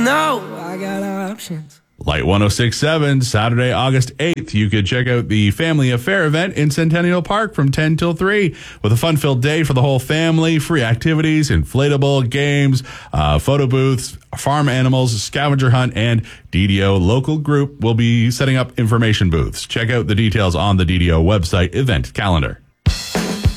know I got options. Light 106.7, Saturday, August 8th. You could check out the Family Affair event in Centennial Park from 10 till 3 with a fun-filled day for the whole family, free activities, inflatable games, photo booths, farm animals, scavenger hunt, and DDO local group will be setting up information booths. Check out the details on the DDO website event calendar.